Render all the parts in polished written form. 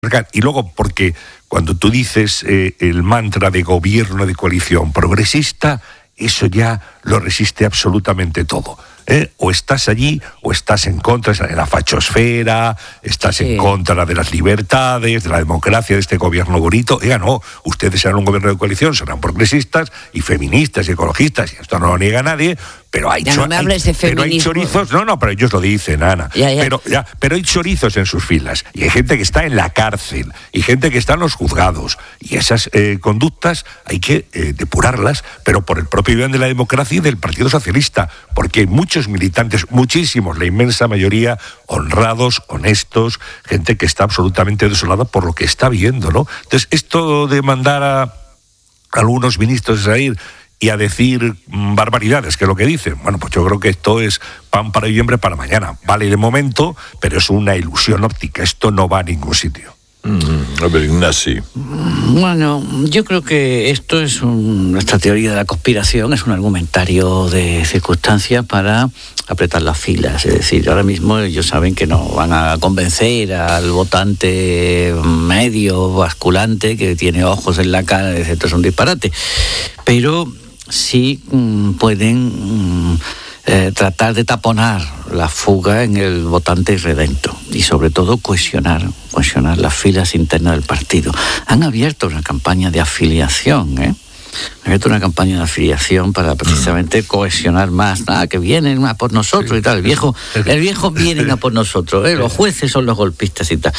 Y luego, porque cuando tú dices el mantra de gobierno de coalición progresista, eso ya lo resiste absolutamente todo. O estás allí o estás en contra de la fachosfera, estás en contra de las libertades, de la democracia, de este gobierno bonito. No, ustedes serán un gobierno de coalición, serán progresistas y feministas y ecologistas, y esto no lo niega nadie, pero hay, no me hables de feminismo. Pero hay chorizos, no, pero ellos lo dicen, Ana. Pero hay chorizos en sus filas, y hay gente que está en la cárcel, y gente que está en los juzgados, y esas conductas hay que depurarlas, pero por el propio bien de la democracia y del Partido Socialista, porque hay muchos militantes, muchísimos, la inmensa mayoría, honrados, honestos, gente que está absolutamente desolada por lo que está viendo, ¿no? Entonces, esto de mandar a algunos ministros a ir y a decir barbaridades, que es lo que dicen, bueno, pues yo creo que esto es pan para hoy y hambre para mañana. Vale de momento, pero es una ilusión óptica, esto no va a ningún sitio. A ver, Ignacio. Bueno, yo creo que esto es esta teoría de la conspiración, es un argumentario de circunstancias para apretar las filas. Es decir, ahora mismo ellos saben que no van a convencer al votante medio, basculante, que tiene ojos en la cara, esto es un disparate. Pero sí pueden tratar de taponar la fuga en el votante irredento y sobre todo cohesionar las filas internas del partido. Han abierto una campaña de afiliación, Han abierto una campaña de afiliación para precisamente cohesionar más, que vienen a por nosotros y tal. El viejo vienen a por nosotros, los jueces son los golpistas y tal.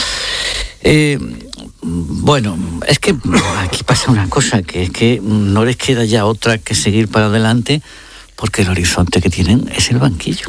Bueno, es que aquí pasa una cosa, que es que no les queda ya otra que seguir para adelante, porque el horizonte que tienen es el banquillo.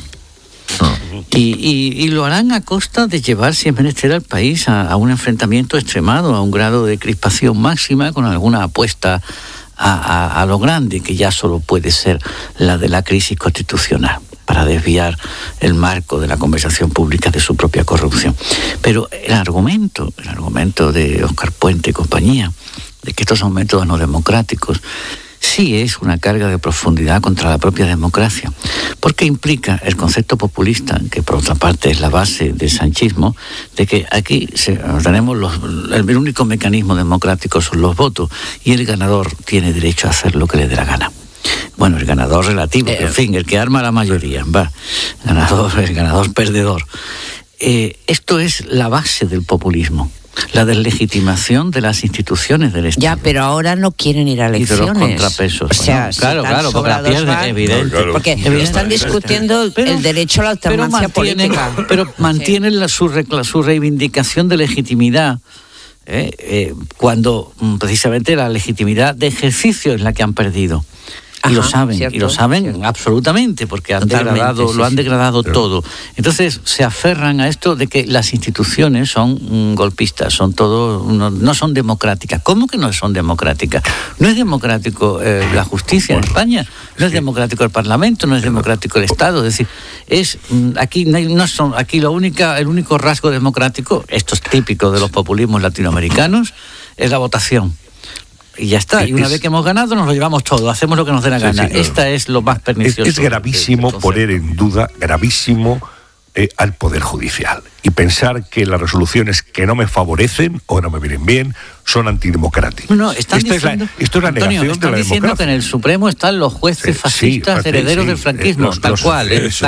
Y lo harán a costa de llevar, si es menester, al país a un enfrentamiento extremado, a un grado de crispación máxima, con alguna apuesta a lo grande, que ya solo puede ser la de la crisis constitucional, para desviar el marco de la conversación pública de su propia corrupción. Pero el argumento de Óscar Puente y compañía, de que estos son métodos no democráticos, sí es una carga de profundidad contra la propia democracia, porque implica el concepto populista, que por otra parte es la base del sanchismo, de que aquí tenemos el único mecanismo democrático son los votos, y el ganador tiene derecho a hacer lo que le dé la gana. Bueno, el ganador relativo, en fin, el que arma la mayoría, el ganador perdedor. Esto es la base del populismo. La deslegitimación de las instituciones del Estado. Ya, pero ahora no quieren ir a elecciones. Y de los contrapesos. O sea, claro, porque la pierden, evidente. Claro, porque están discutiendo el derecho a la alternancia política. Pero mantienen su reivindicación de legitimidad, cuando precisamente la legitimidad de ejercicio es la que han perdido. Y lo saben, cierto. Absolutamente, porque lo han degradado todo. Entonces se aferran a esto de que las instituciones son golpistas, no son democráticas. ¿Cómo que no son democráticas? No es democrático la justicia en España, no es democrático el Parlamento, no es democrático el Estado. Es decir, aquí el único rasgo democrático, esto es típico de los populismos latinoamericanos, es la votación. Y ya está, y una vez que hemos ganado nos lo llevamos todo, hacemos lo que nos dé la gana. Claro. Esta es lo más pernicioso. Es gravísimo poner en duda, al Poder Judicial, y pensar que las resoluciones que no me favorecen o no me vienen bien son antidemocráticas. No, esto es la negación de la democracia. Están diciendo que en el Supremo están los jueces fascistas herederos del franquismo, tal cual.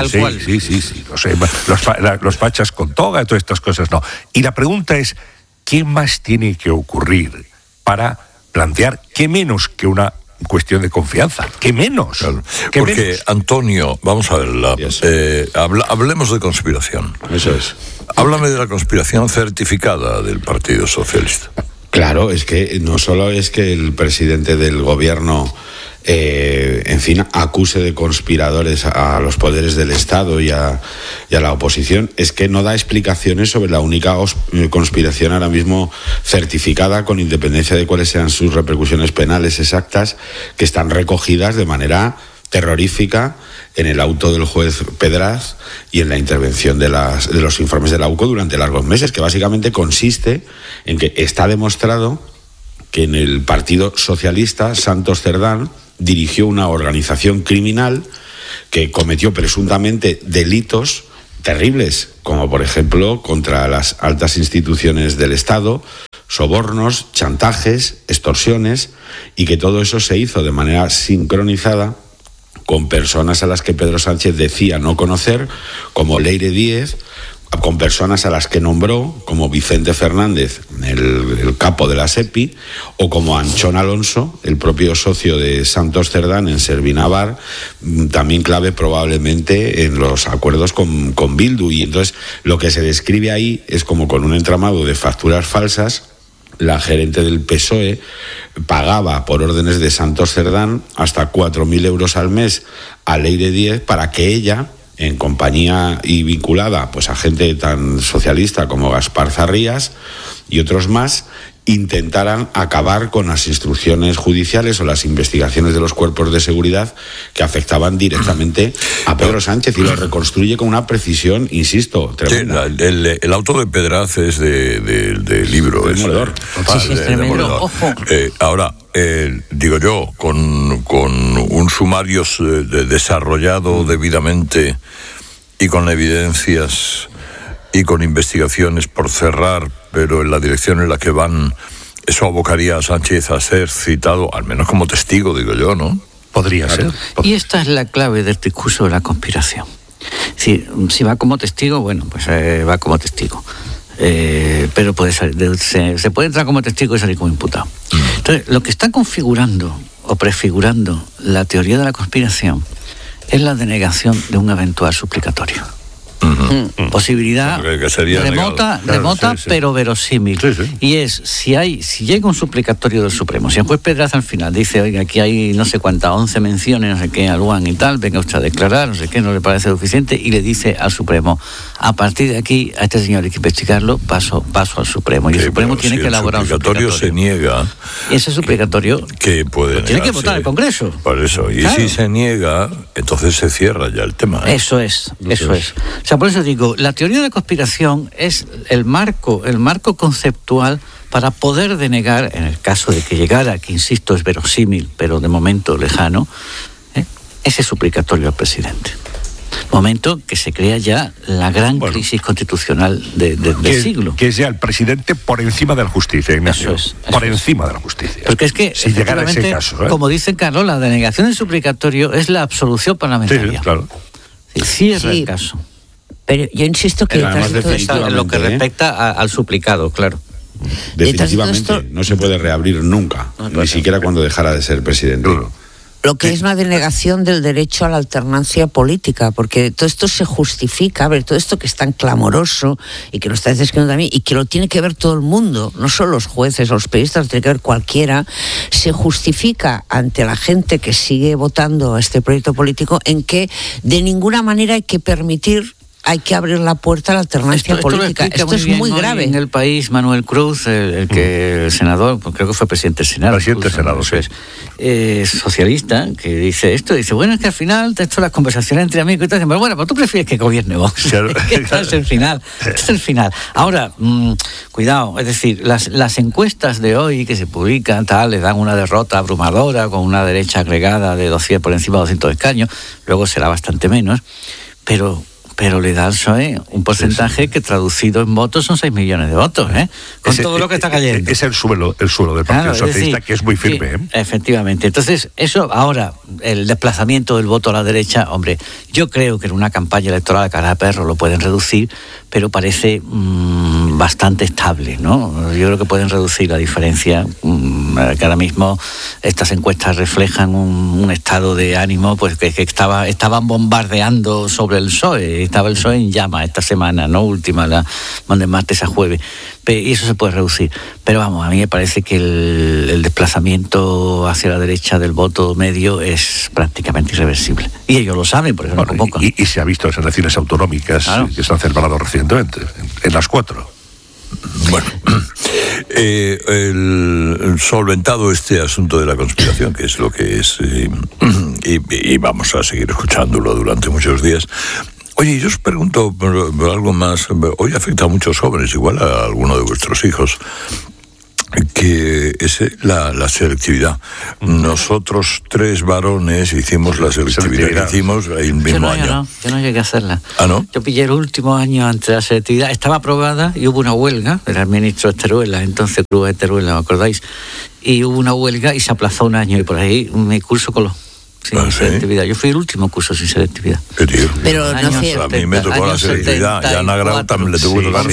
Los fachas con toga, todas estas cosas, no. Y la pregunta es, ¿qué más tiene que ocurrir para plantear qué menos que una cuestión de confianza? ¿Qué menos? Claro, ¿Qué porque, menos? Antonio, vamos a ver, hablemos de conspiración. Eso es. Háblame de la conspiración certificada del Partido Socialista. Claro, es que no solo es que el presidente del gobierno acuse de conspiradores a los poderes del Estado y a la oposición, es que no da explicaciones sobre la única conspiración ahora mismo certificada, con independencia de cuáles sean sus repercusiones penales exactas, que están recogidas de manera terrorífica en el auto del juez Pedraz y en la intervención de los informes de la UCO durante largos meses, que básicamente consiste en que está demostrado que en el Partido Socialista Santos Cerdán dirigió una organización criminal que cometió presuntamente delitos terribles, como por ejemplo contra las altas instituciones del Estado, sobornos, chantajes, extorsiones, y que todo eso se hizo de manera sincronizada con personas a las que Pedro Sánchez decía no conocer, como Leire Díez, con personas a las que nombró, como Vicente Fernández, el capo de la SEPI, o como Anchón Alonso, el propio socio de Santos Cerdán en Servinavar, también clave probablemente en los acuerdos con Bildu. Y entonces lo que se describe ahí es como con un entramado de facturas falsas. La gerente del PSOE pagaba por órdenes de Santos Cerdán hasta 4.000 euros al mes a Leire Díez para que ella, en compañía y vinculada pues a gente tan socialista como Gaspar Zarrías y otros más, intentaran acabar con las instrucciones judiciales o las investigaciones de los cuerpos de seguridad que afectaban directamente a Pedro Sánchez, y lo reconstruye con una precisión, insisto, tremenda. El auto de Pedraz es de libro. Es demoledor. Sí, es tremendo. Ojo. Ahora, digo yo, con un sumario desarrollado debidamente y con evidencias y con investigaciones por cerrar, pero en la dirección en la que van, eso abocaría a Sánchez a ser citado, al menos como testigo, digo yo, ¿no? Podría ser. Y esta es la clave del discurso de la conspiración. Si va como testigo, bueno, pues va como testigo. Pero puede salir, se puede entrar como testigo y salir como imputado. Entonces, lo que está configurando o prefigurando la teoría de la conspiración es la denegación de un eventual suplicatorio. Posibilidad remota, sí. Pero verosímil. Sí. Y es, si llega un suplicatorio del Supremo, si el juez Pedraza al final dice, oiga, aquí hay no sé cuántas, 11 menciones, no sé qué, a Luan y tal, venga usted a declarar, no sé qué, no le parece suficiente, y le dice al Supremo, a partir de aquí, a este señor hay que investigarlo, paso al Supremo. Y el Supremo tiene que elaborar un suplicatorio. Se niega. Y ese suplicatorio que puede tiene que votar el Congreso. Por eso. Y claro, si se niega, entonces se cierra ya el tema. Eso es. O sea, por eso digo, la teoría de la conspiración es el marco conceptual para poder denegar, en el caso de que llegara, que insisto es verosímil, pero de momento lejano, ese suplicatorio al presidente. Momento que se crea ya la gran crisis constitucional del siglo. Que es ya el presidente por encima de la justicia, Ignacio. Eso es. Encima de la justicia. Porque es que, si llegara a ese caso, como dice Carlos, la denegación del suplicatorio es la absolución parlamentaria. Sí, claro. Cierra el caso. Pero yo insisto que en lo que respecta al suplicado, claro. Definitivamente, no se puede reabrir nunca, ni siquiera cuando dejara de ser presidente. Lo que es una denegación del derecho a la alternancia política, porque todo esto se justifica, a ver, todo esto que es tan clamoroso y que lo está describiendo también y que lo tiene que ver todo el mundo, no solo los jueces, los periodistas, lo tiene que ver cualquiera, se justifica ante la gente que sigue votando a este proyecto político en que de ninguna manera hay que permitir, hay que abrir la puerta a la alternancia política. Esto es muy grave. En El País, Manuel Cruz, el senador, creo que fue presidente del Senado. Presidente del Senado, sí. Socialista, que dice esto, dice, bueno, es que al final, esto las conversaciones entre amigos y todo, pero bueno, pues tú prefieres que gobierne Vox. Claro. Este es el final. Ahora, cuidado, es decir, las encuestas de hoy que se publican, les dan una derrota abrumadora con una derecha agregada de 200, por encima de 200 escaños, luego será bastante menos, pero le da al PSOE un porcentaje que traducido en votos son 6 millones de votos, con todo lo que está cayendo. Es el suelo del Partido Socialista, que es muy firme. Sí, efectivamente. Entonces, eso ahora, el desplazamiento del voto a la derecha, hombre, yo creo que en una campaña electoral a cara de perro lo pueden reducir, pero parece bastante estable, ¿no? Yo creo que pueden reducir la diferencia, que ahora mismo estas encuestas reflejan un estado de ánimo pues que estaban bombardeando sobre el PSOE. Estaba el PSOE en llama esta semana, ¿no? Última, de martes a jueves. Y eso se puede reducir. Pero vamos, a mí me parece que el desplazamiento hacia la derecha del voto medio es prácticamente irreversible. Y ellos lo saben, por eso no convocan. Y se ha visto en las elecciones autonómicas que se han celebrado recientemente, en las 4. Bueno, el solventado este asunto de la conspiración, que es lo que es, y vamos a seguir escuchándolo durante muchos días. Oye, yo os pregunto por algo más. Hoy afecta a muchos jóvenes, igual a alguno de vuestros hijos. que es la selectividad. Nosotros 3 varones hicimos la selectividad que hicimos el mismo año. Yo no llegué a hacerla. ¿Ah, no? Yo pillé el último año antes de la selectividad. Estaba aprobada y hubo una huelga. Era el ministro Teruel, entonces Cruz de Teruel, ¿me acordáis? Y hubo una huelga y se aplazó un año y por ahí mi curso coló. Sin selectividad. Yo fui el último curso sin selectividad. Pero no sé. A mí me tocó la selectividad. Ya Ana Grau también le tuvo que tocar.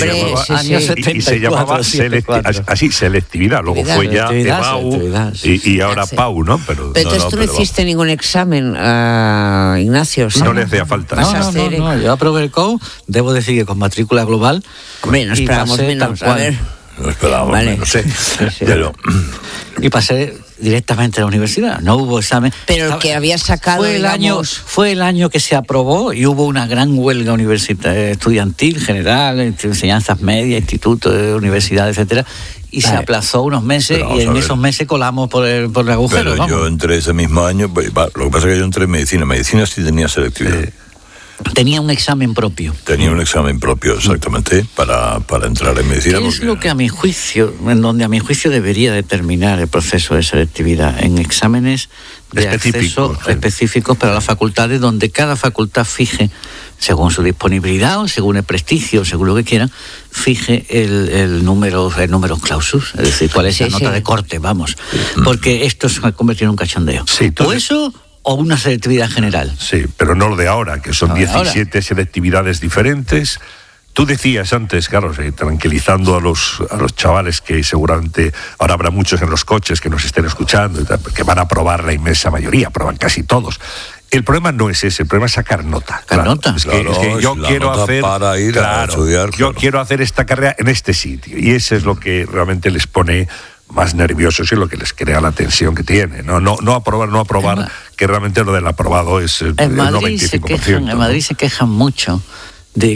Y se llamaba así, selectividad. Luego fue ya EBAU y ahora PAU, ¿no? Pero entonces tú no hiciste ningún examen, Ignacio. No le hacía falta. No, yo aprobé el COU, debo decir que con matrícula global. Hombre, no esperábamos menos. A ver. No esperábamos menos, sí. Pero... Y pasé directamente a la universidad, no hubo examen. Pero el que había sacado, fue el año que se aprobó y hubo una gran huelga estudiantil, general, enseñanzas medias, institutos, universidades, etcétera, y se aplazó unos meses y en esos meses colamos por el agujero. Pero yo entré ese mismo año, lo que pasa es que yo entré en medicina sí tenía selectividad. Tenía un examen propio. Tenía un examen propio, exactamente, para entrar en medicina. ¿Qué es lo que en donde a mi juicio debería determinar el proceso de selectividad? En exámenes de acceso específicos para las facultades, donde cada facultad fije, según su disponibilidad o según el prestigio, según lo que quieran, fije el número clausus, es decir, cuál es la nota de corte, vamos. Porque esto se ha convertido en un cachondeo. O eso... o una selectividad general. Sí, pero no lo de ahora, que son 17 selectividades diferentes. Tú decías antes, Carlos, tranquilizando a los chavales, que seguramente ahora habrá muchos en los coches que nos estén escuchando, que van a aprobar la inmensa mayoría, aprueban casi todos. El problema no es ese, el problema es sacar nota. Es que yo quiero hacer para ir a estudiar. Yo quiero hacer esta carrera en este sitio, y eso es lo que realmente les pone más nerviosos y lo que les crea la tensión que tiene. No aprobar, que realmente lo del aprobado es el 95%. En Madrid se quejan mucho de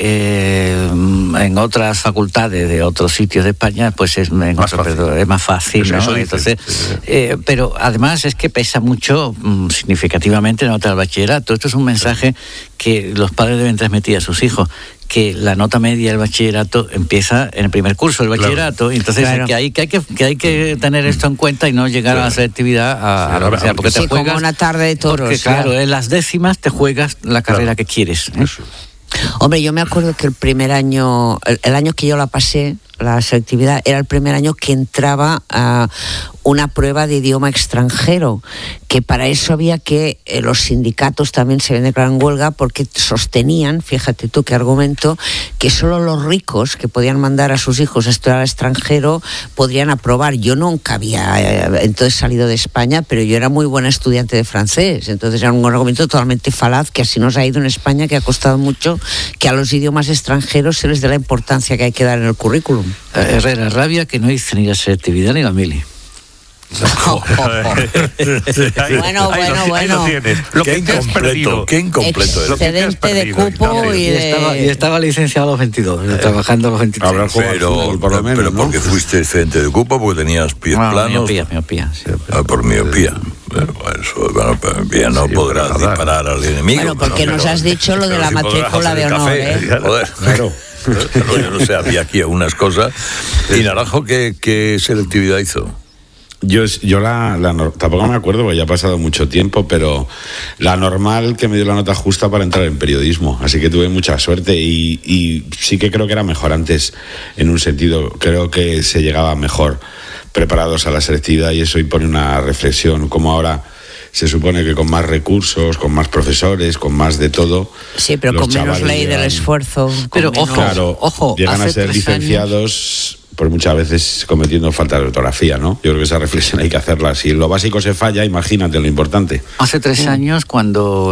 que en otras facultades de otros sitios de España pues es más fácil, ¿no? Eso entonces, pero además es que pesa mucho significativamente la nota del bachillerato. Esto es un mensaje que los padres deben transmitir a sus hijos, que la nota media del bachillerato empieza en el primer curso del bachillerato, y entonces que hay que tener esto en cuenta y no llegar a la selectividad a la universidad, porque te juegas como una tarde de toros. Porque en las décimas te juegas la carrera que quieres. Hombre, yo me acuerdo que el primer año, el año que yo la pasé, la selectividad, era el primer año que entraba a una prueba de idioma extranjero, que para eso había que los sindicatos también se habían declarado en huelga, porque sostenían, fíjate tú qué argumento, que solo los ricos que podían mandar a sus hijos a estudiar al extranjero podrían aprobar. Yo nunca había entonces salido de España, pero yo era muy buena estudiante de francés, entonces era un argumento totalmente falaz, que así nos ha ido en España, que ha costado mucho que a los idiomas extranjeros se les dé la importancia que hay que dar en el currículum. Herrera, rabia que no hice ni la selectividad ni la mili. Bueno. Ahí lo tienes. Qué incompleto es. Excedente de cupo y estaba licenciado a los 22, trabajando a los 23. Pero porque fuiste excedente de cupo, porque tenías pies planos. Miopía. Sí. Por miopía. Miopía no podrás disparar al enemigo. Bueno, porque nos has dicho lo de la matrícula de honor, Joder, claro. Yo no sé, había aquí algunas cosas. ¿Y Naranjo qué selectividad hizo? Yo tampoco me acuerdo porque ya ha pasado mucho tiempo, pero la normal, que me dio la nota justa para entrar en periodismo, así que tuve mucha suerte y sí que creo que era mejor antes, en un sentido, creo que se llegaba mejor preparados a la selectividad, y eso impone una reflexión, como ahora se supone que con más recursos, con más profesores, con más de todo. Sí, pero con menos ley del esfuerzo. Pero ojo, llegan a ser licenciados por muchas veces cometiendo falta de ortografía, ¿no? Yo creo que esa reflexión hay que hacerla. Si lo básico se falla, imagínate lo importante. Hace 3 años, cuando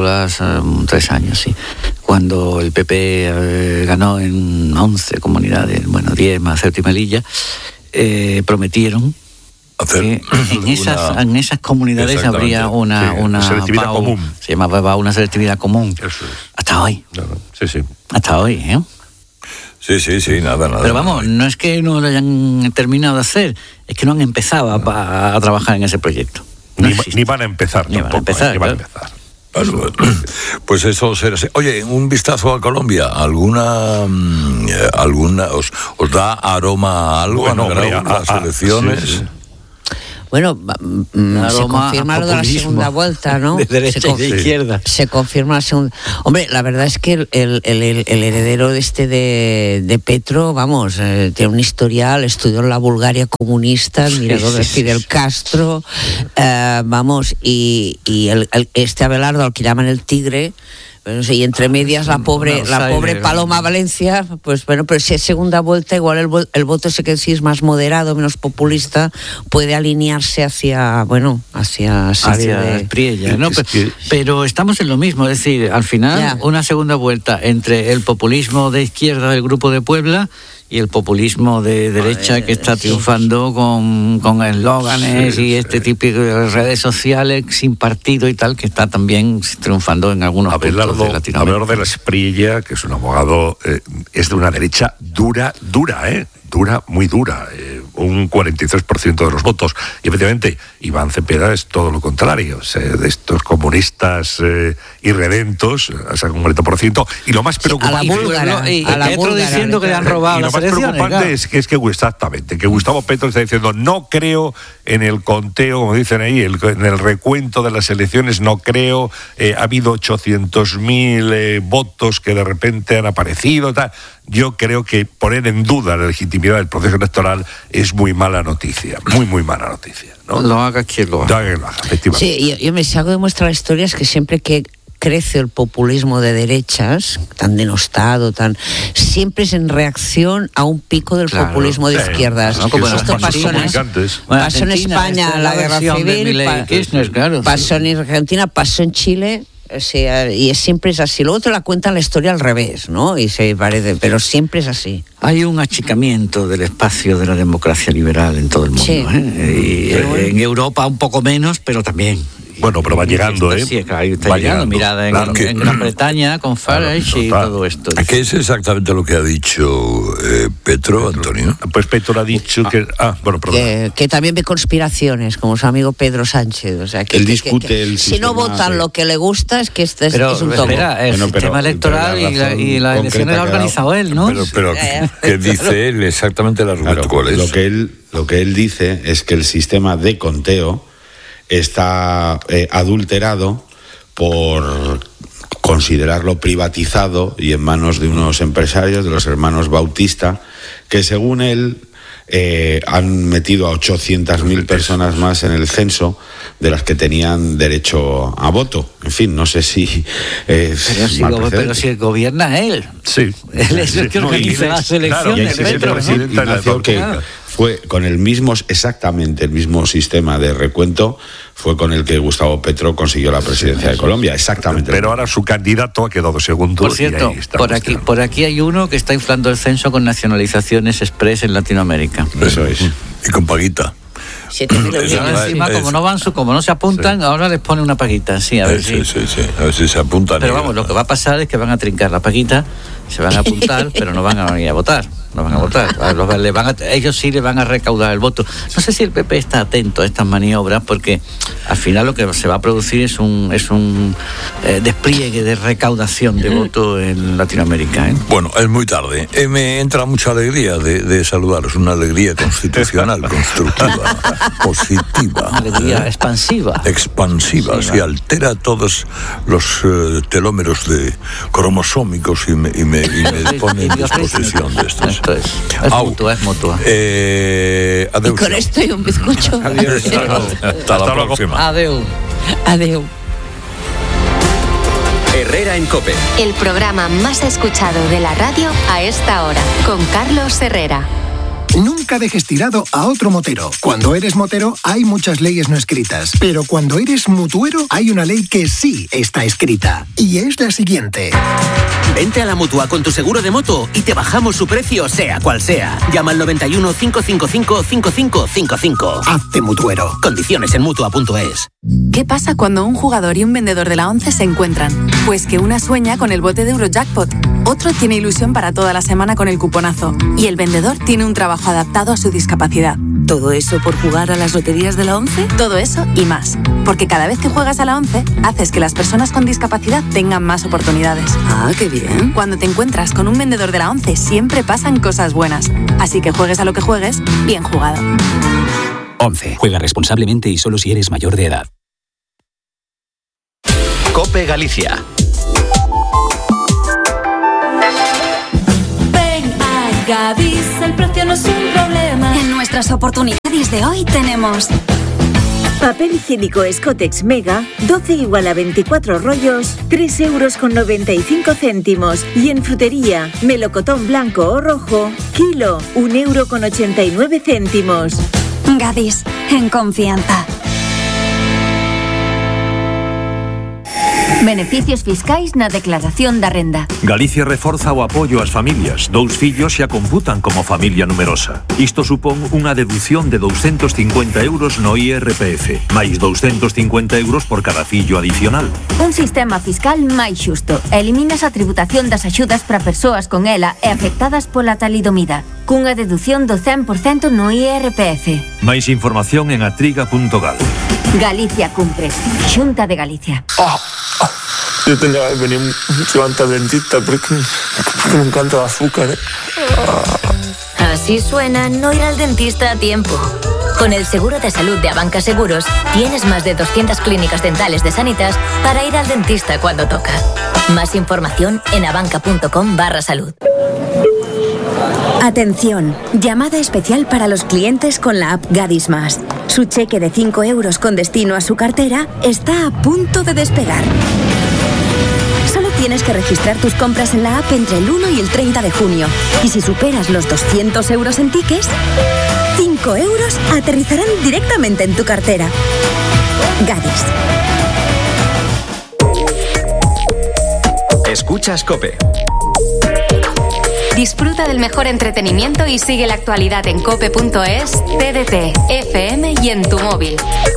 cuando el PP ganó en 11 comunidades, 10 más Ceuta y Melilla, prometieron que en esas comunidades habría una selectividad común. Se llamaba una selectividad común. Eso es. Hasta hoy. Sí. Hasta hoy, ¿eh? Sí, nada. Pero vamos, no es que no lo hayan terminado de hacer, es que no han empezado a trabajar en ese proyecto. Ni van a empezar tampoco. Ni van a empezar. Bueno, pues eso será así. Oye, un vistazo a Colombia. ¿Alguna os da aroma a algo? Bueno, las elecciones. Sí. Bueno, se confirma lo de la segunda vuelta, ¿no? De derecha y de izquierda. Se confirma la segunda. Hombre, la verdad es que el heredero de Petro, vamos, tiene un historial, estudió en la Bulgaria comunista, admirador de Fidel Castro, vamos, y este Abelardo, al que llaman el Tigre. Bueno, y entre medias la pobre Paloma Valencia, pues bueno, pero si es segunda vuelta, igual el voto ese que decís más moderado, menos populista, puede alinearse hacia Priella, ¿no? Pero estamos en lo mismo, es decir, al final una segunda vuelta entre el populismo de izquierda del Grupo de Puebla y el populismo de derecha que está triunfando con eslóganes y este típico de redes sociales sin partido y tal, que está también triunfando en algunos puntos de Latinoamérica. Abelardo de la Espriella, que es un abogado, es de una derecha dura, muy dura, un 43% de los votos. Y efectivamente, Iván Cepeda es todo lo contrario, de estos comunistas irredentos, saca un 40%. Y lo más preocupante... a la Petro diciendo que le han robado las elecciones. Lo más preocupante es que exactamente, que Gustavo Petro está diciendo, no creo en el conteo, como dicen ahí, en el recuento de las elecciones, no creo, ha habido 800.000 votos que de repente han aparecido, tal. Yo creo que poner en duda la legitimidad del proceso electoral es muy mala noticia, muy mala noticia, ¿no? Lo haga quien lo haga. Efectivamente. Sí, yo me hago demuestra la historia es que siempre que crece el populismo de derechas, tan denostado, siempre es en reacción a un pico del populismo de izquierdas. Esto pasó en España, la guerra civil, pasó en Argentina, pasó en Chile. O sea, y siempre es así. Luego te la cuentan la historia al revés, ¿no? Y se parece, pero siempre es así. Hay un achicamiento del espacio de la democracia liberal en todo el mundo. Sí. Y en Europa un poco menos, pero también. Bueno, pero va llegando, Sí, claro, está llegando. Mirad, en Gran Bretaña, con Farage y todo esto. ¿Qué es exactamente lo que ha dicho Petro, Antonio? Pues Petro ha dicho que... que también ve conspiraciones, como su amigo Pedro Sánchez. O sea, que, él discute el si no votan lo que le gusta, es que es un tomo. El sistema electoral y la elección la ha organizado él, ¿no? Pero ¿qué dice él exactamente el argumento? ¿Cuál es? Lo que él dice es que el sistema de conteo está adulterado por considerarlo privatizado y en manos de unos empresarios, de los hermanos Bautista, que según él han metido a 800.000 personas más en el censo de las que tenían derecho a voto. En fin, no sé si pero si gobierna él. Sí. Él es el que organiza las elecciones. Fue con exactamente el mismo sistema de recuento, fue con el que Gustavo Petro consiguió la presidencia de Colombia, exactamente. Pero ahora su candidato ha quedado segundo. Por cierto, por aquí hay uno que está inflando el censo con nacionalizaciones express en Latinoamérica. Eso es. Y con paguita. Encima, como no se apuntan, ahora les pone una paguita, sí, a ver si se apuntan. Pero vamos, lo que va a pasar es que van a trincar la paguita, se van a apuntar, pero no van a venir a votar. No van a votar. Ellos sí le van a recaudar el voto. No sé si el PP está atento a estas maniobras, porque al final lo que se va a producir es un despliegue de recaudación de voto en Latinoamérica. Bueno, es muy tarde. Me entra mucha alegría de saludaros, una alegría constitucional, constructiva, positiva. Una alegría expansiva. Expansiva, sí, altera todos los telómeros cromosómicos y me pone en disposición de estos. Es mutua. Y con esto y un bizcocho. Adiós. Hasta la próxima. Adeu. Herrera en COPE. El programa más escuchado de la radio a esta hora, con Carlos Herrera. Nunca dejes tirado a otro motero. Cuando eres motero hay muchas leyes no escritas, pero cuando eres mutuero hay una ley que sí está escrita, y es la siguiente. Vente a la Mutua con tu seguro de moto y te bajamos su precio sea cual sea. Llama al 91 555 5555. Hazte mutuero. Condiciones en Mutua.es. ¿Qué pasa cuando un jugador y un vendedor de la 11 se encuentran? Pues que una sueña con el bote de Eurojackpot, otro tiene ilusión para toda la semana con el cuponazo y el vendedor tiene un trabajo adaptado a su discapacidad. ¿Todo eso por jugar a las loterías de la ONCE? Todo eso y más. Porque cada vez que juegas a la ONCE, haces que las personas con discapacidad tengan más oportunidades. Ah, qué bien. Cuando te encuentras con un vendedor de la ONCE, siempre pasan cosas buenas. Así que juegues a lo que juegues, bien jugado. ONCE. Juega responsablemente y solo si eres mayor de edad. COPE Galicia. Ven a Gadis, el precio no es un problema. En nuestras oportunidades de hoy tenemos... Papel higiénico Escotex Mega, 12 igual a 24 rollos, 3,95 €. Y en frutería, melocotón blanco o rojo, kilo, 1,89 €. Gadis, en confianza. Beneficios fiscais na declaración da renda. Galicia reforza o apoio ás familias. 2 fillos xa computan como familia numerosa. Isto supón unha deducción de 250 € no IRPF, máis 250 € por cada fillo adicional. Un sistema fiscal máis xusto. Eliminas a tributación das axudas para persoas con ela e afectadas pola talidomida, cunha deducción do 100% no IRPF. Máis información en atriga.gal. Galicia cumpre. Xunta de Galicia. Yo tenía que venir mucho antes al dentista porque me encanta el azúcar. Así suena no ir al dentista a tiempo. Con el seguro de salud de Abanca Seguros, tienes más de 200 clínicas dentales de Sanitas para ir al dentista cuando toca. Más información en abanca.com/salud. Atención, llamada especial para los clientes con la app Gadis Más. Su cheque de 5 € con destino a su cartera está a punto de despegar. Solo tienes que registrar tus compras en la app entre el 1 y el 30 de junio. Y si superas los 200 € en tickets, 5 € aterrizarán directamente en tu cartera. Gadis. Escuchas COPE. Disfruta del mejor entretenimiento y sigue la actualidad en cope.es, TDT, FM y en tu móvil.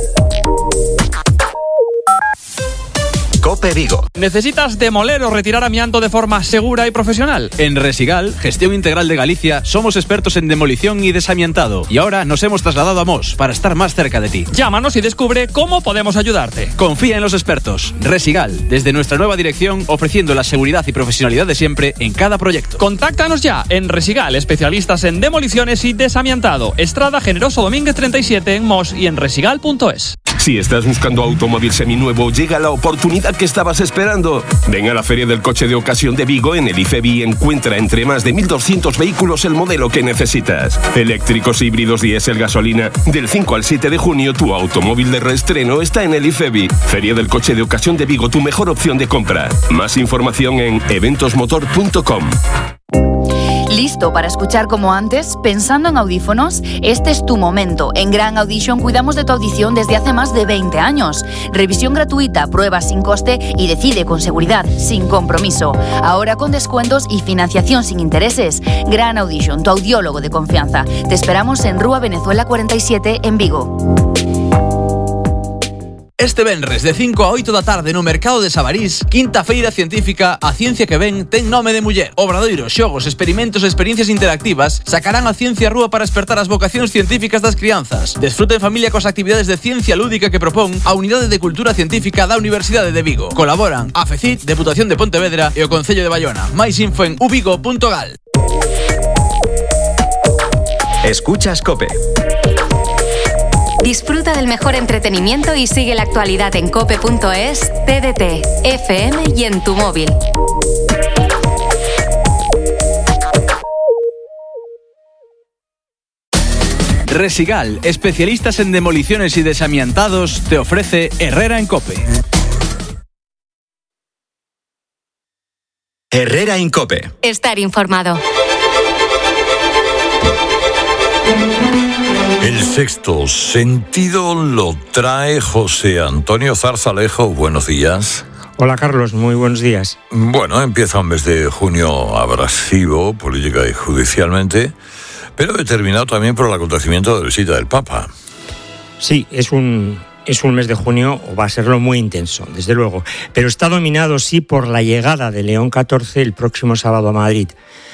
COPE Vigo. ¿Necesitas demoler o retirar amianto de forma segura y profesional? En Resigal, Gestión Integral de Galicia, somos expertos en demolición y desamiantado. Y ahora nos hemos trasladado a Mos para estar más cerca de ti. Llámanos y descubre cómo podemos ayudarte. Confía en los expertos. Resigal, desde nuestra nueva dirección, ofreciendo la seguridad y profesionalidad de siempre en cada proyecto. Contáctanos ya en Resigal, especialistas en demoliciones y desamiantado. Estrada Generoso Domínguez 37 en Mos y en resigal.es. Si estás buscando automóvil seminuevo, llega la oportunidad que estabas esperando. Ven a la Feria del Coche de Ocasión de Vigo en el IFEBI y encuentra entre más de 1.200 vehículos el modelo que necesitas. Eléctricos, híbridos, diésel, gasolina. Del 5 al 7 de junio, tu automóvil de reestreno está en el IFEBI. Feria del Coche de Ocasión de Vigo, tu mejor opción de compra. Más información en eventosmotor.com. ¿Listo para escuchar como antes? ¿Pensando en audífonos? Este es tu momento. En Gran Audition cuidamos de tu audición desde hace más de 20 años. Revisión gratuita, pruebas sin coste y decide con seguridad, sin compromiso. Ahora con descuentos y financiación sin intereses. Gran Audition, tu audiólogo de confianza. Te esperamos en Rúa Venezuela 47 en Vigo. Este venres de 5 a 8 da tarde no Mercado de Sabarís, quinta feira científica A Ciencia que Ven ten nome de muller. Obradoiros, xogos, experimentos e experiencias interactivas sacarán a ciencia á rúa para despertar as vocacións científicas das crianzas. Desfruta en familia cos actividades de ciencia lúdica que propón a Unidade de Cultura Científica da Universidade de Vigo. Colaboran a FECIT, Deputación de Pontevedra e o Concello de Bayona. Máis info en uvigo.gal. Escuchas COPE. Disfruta del mejor entretenimiento y sigue la actualidad en cope.es, TDT, FM y en tu móvil. Resigal, especialistas en demoliciones y desamiantados, te ofrece Herrera en COPE. Herrera en COPE. Estar informado. El sexto sentido lo trae José Antonio Zarzalejo. Buenos días. Hola Carlos, muy buenos días. Bueno, empieza un mes de junio abrasivo, política y judicialmente, pero determinado también por el acontecimiento de la visita del Papa. Sí, es un mes de junio, o va a serlo muy intenso, desde luego, pero está dominado sí por la llegada de León XIV el próximo sábado a Madrid.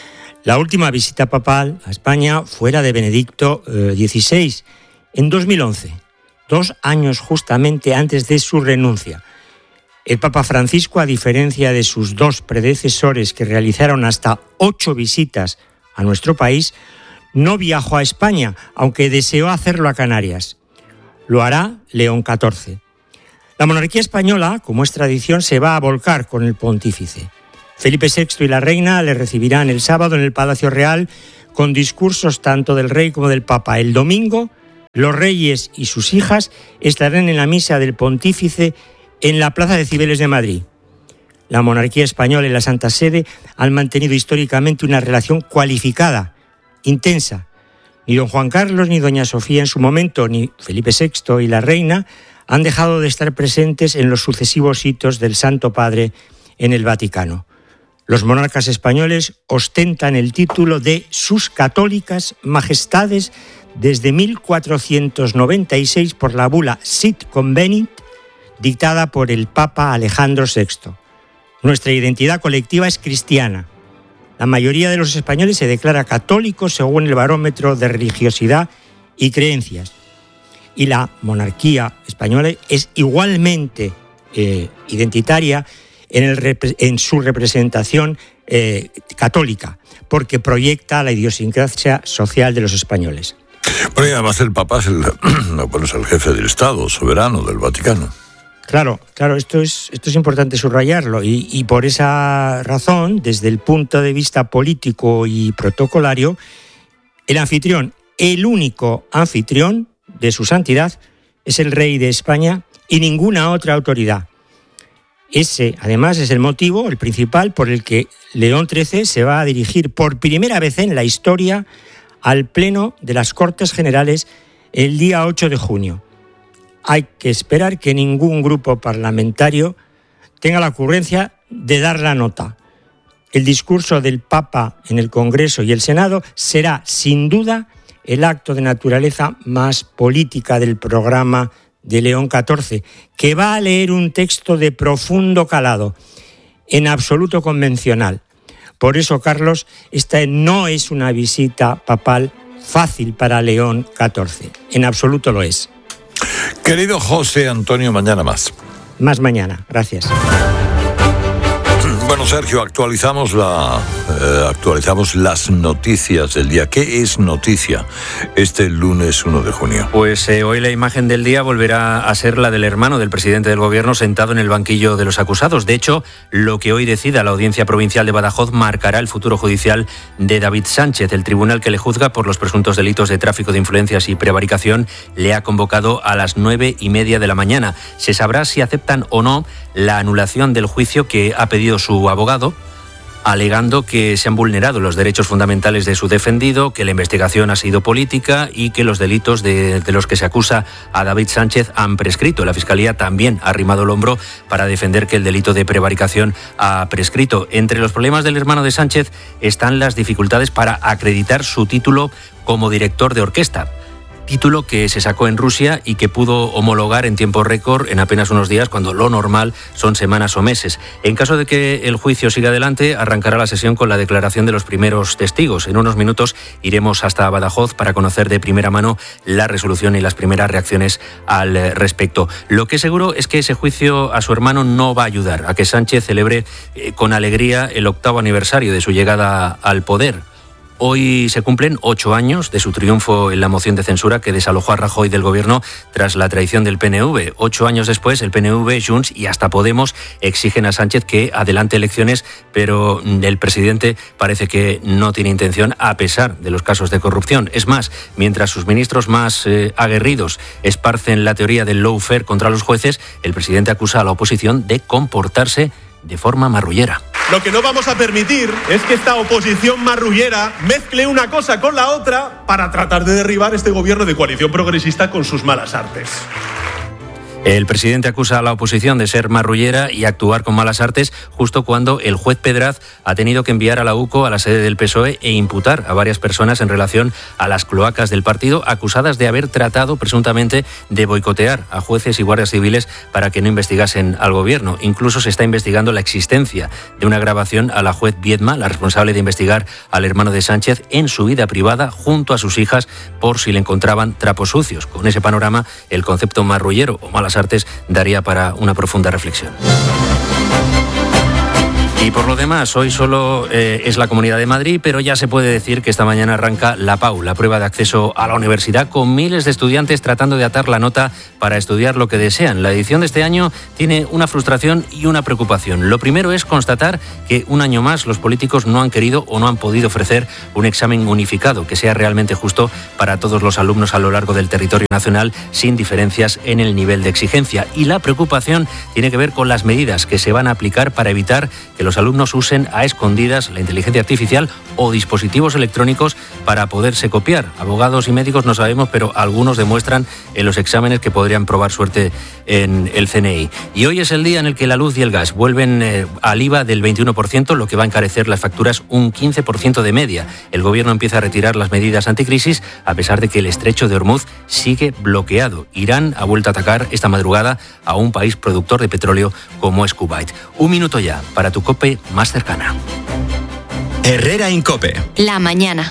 La última visita papal a España fue la de Benedicto XVI en 2011, 2 años justamente antes de su renuncia. El Papa Francisco, a diferencia de sus 2 predecesores que realizaron hasta 8 visitas a nuestro país, no viajó a España, aunque deseó hacerlo a Canarias. Lo hará León XIV. La monarquía española, como es tradición, se va a volcar con el pontífice. Felipe VI y la reina le recibirán el sábado en el Palacio Real con discursos tanto del rey como del Papa. El domingo, los reyes y sus hijas estarán en la misa del pontífice en la Plaza de Cibeles de Madrid. La monarquía española y la Santa Sede han mantenido históricamente una relación cualificada, intensa. Ni don Juan Carlos ni doña Sofía en su momento, ni Felipe VI y la reina han dejado de estar presentes en los sucesivos hitos del Santo Padre en el Vaticano. Los monarcas españoles ostentan el título de Sus Católicas Majestades desde 1496 por la bula Sit Convenit, dictada por el Papa Alejandro VI. Nuestra identidad colectiva es cristiana. La mayoría de los españoles se declara católicos según el barómetro de religiosidad y creencias. Y la monarquía española es igualmente identitaria en su representación católica, porque proyecta la idiosincrasia social de los españoles. Pero además el Papa es el jefe del Estado, soberano del Vaticano. Claro, esto es importante subrayarlo y por esa razón, desde el punto de vista político y protocolario, el único anfitrión de su santidad es el rey de España y ninguna otra autoridad. Ese, además, es el motivo, el principal, por el que León XIII se va a dirigir por primera vez en la historia al Pleno de las Cortes Generales el día 8 de junio. Hay que esperar que ningún grupo parlamentario tenga la ocurrencia de dar la nota. El discurso del Papa en el Congreso y el Senado será, sin duda, el acto de naturaleza más política del programa de León XIV, que va a leer un texto de profundo calado, en absoluto convencional. Por eso, Carlos, esta no es una visita papal fácil para León XIV. En absoluto lo es. Querido José Antonio, mañana más. Más mañana, gracias. Bueno, Sergio, actualizamos las noticias del día. ¿Qué es noticia este lunes 1 de junio? Pues hoy la imagen del día volverá a ser la del hermano del presidente del gobierno sentado en el banquillo de los acusados. De hecho, lo que hoy decida la Audiencia Provincial de Badajoz marcará el futuro judicial de David Sánchez. El tribunal que le juzga por los presuntos delitos de tráfico de influencias y prevaricación le ha convocado a las 9:30 de la mañana. Se sabrá si aceptan o no la anulación del juicio que ha pedido su abogado, alegando que se han vulnerado los derechos fundamentales de su defendido, que la investigación ha sido política y que los delitos de los que se acusa a David Sánchez han prescrito. La Fiscalía también ha arrimado el hombro para defender que el delito de prevaricación ha prescrito. Entre los problemas del hermano de Sánchez están las dificultades para acreditar su título como director de orquesta. Título que se sacó en Rusia y que pudo homologar en tiempo récord en apenas unos días, cuando lo normal son semanas o meses. En caso de que el juicio siga adelante, arrancará la sesión con la declaración de los primeros testigos. En unos minutos iremos hasta Badajoz para conocer de primera mano la resolución y las primeras reacciones al respecto. Lo que es seguro es que ese juicio a su hermano no va a ayudar a que Sánchez celebre con alegría el 8º aniversario de su llegada al poder. Hoy se cumplen 8 años de su triunfo en la moción de censura que desalojó a Rajoy del gobierno tras la traición del PNV. 8 años después, el PNV, Junts y hasta Podemos exigen a Sánchez que adelante elecciones, pero el presidente parece que no tiene intención, a pesar de los casos de corrupción. Es más, mientras sus ministros más aguerridos esparcen la teoría del lawfare contra los jueces, el presidente acusa a la oposición de comportarse de forma marrullera. Lo que no vamos a permitir es que esta oposición marrullera mezcle una cosa con la otra para tratar de derribar este gobierno de coalición progresista con sus malas artes. El presidente acusa a la oposición de ser marrullera y actuar con malas artes justo cuando el juez Pedraz ha tenido que enviar a la UCO a la sede del PSOE e imputar a varias personas en relación a las cloacas del partido, acusadas de haber tratado presuntamente de boicotear a jueces y guardias civiles para que no investigasen al gobierno. Incluso se está investigando la existencia de una grabación a la juez Viedma, la responsable de investigar al hermano de Sánchez, en su vida privada junto a sus hijas por si le encontraban trapos sucios. Con ese panorama, el concepto marrullero o malas artes daría para una profunda reflexión. Y por lo demás, hoy solo es la Comunidad de Madrid, pero ya se puede decir que esta mañana arranca la PAU, la prueba de acceso a la universidad, con miles de estudiantes tratando de atar la nota para estudiar lo que desean. La edición de este año tiene una frustración y una preocupación. Lo primero es constatar que un año más los políticos no han querido o no han podido ofrecer un examen unificado que sea realmente justo para todos los alumnos a lo largo del territorio nacional, sin diferencias en el nivel de exigencia. Y la preocupación tiene que ver con las medidas que se van a aplicar para evitar que los alumnos usen a escondidas la inteligencia artificial o dispositivos electrónicos para poderse copiar. Abogados y médicos no sabemos, pero algunos demuestran en los exámenes que podrían probar suerte en el CNI. Y hoy es el día en el que la luz y el gas vuelven al IVA del 21%, lo que va a encarecer las facturas un 15% de media. El gobierno empieza a retirar las medidas anticrisis a pesar de que el estrecho de Hormuz sigue bloqueado. Irán ha vuelto a atacar esta madrugada a un país productor de petróleo como es Kuwait. Un minuto ya para tu COPE más cercana. Herrera Incope. La mañana.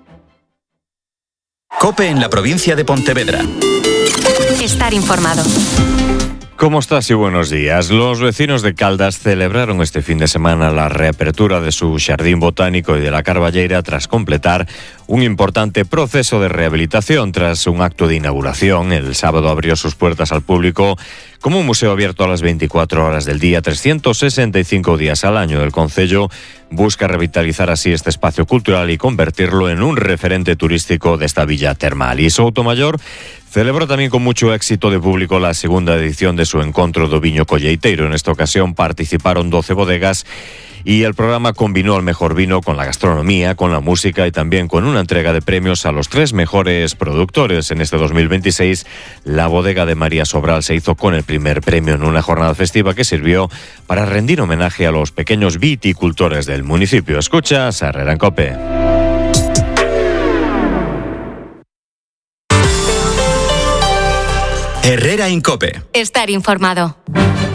COPE en la provincia de Pontevedra. Estar informado. ¿Cómo estás y buenos días? Los vecinos de Caldas celebraron este fin de semana la reapertura de su jardín botánico y de la Carballeira tras completar un importante proceso de rehabilitación. Tras un acto de inauguración, el sábado abrió sus puertas al público como un museo abierto a las 24 horas del día, 365 días al año. El concello busca revitalizar así este espacio cultural y convertirlo en un referente turístico de esta villa termal. Y Soutomayor celebró también con mucho éxito de público la segunda edición de su encontro do Viño Colleiteiro. En esta ocasión participaron 12 bodegas y el programa combinó el mejor vino con la gastronomía, con la música y también con una entrega de premios a los 3 mejores productores. En este 2026, la bodega de María Sobral se hizo con el primer premio en una jornada festiva que sirvió para rendir homenaje a los pequeños viticultores del municipio. Escuchas a Herrera en COPE. Herrera Incope. Estar informado.